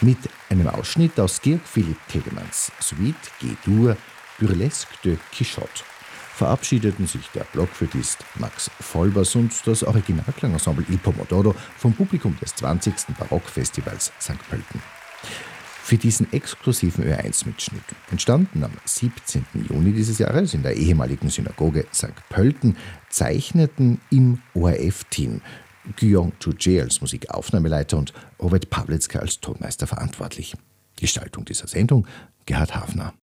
Mit einem Ausschnitt aus Georg Philipp Telemanns Suite G-Dur Burlesque de Quichotte verabschiedeten sich der Blockflötist Max Vollbers und das Originalklangensemble Il Pomodoro vom Publikum des 20. Barockfestivals St. Pölten. Für diesen exklusiven Ö1-Mitschnitt, entstanden am 17. Juni dieses Jahres in der ehemaligen Synagoge St. Pölten, zeichneten im ORF-Team Guillaume Touget als Musikaufnahmeleiter und Robert Pawlitzka als Tonmeister verantwortlich. Gestaltung dieser Sendung Gerhard Hafner.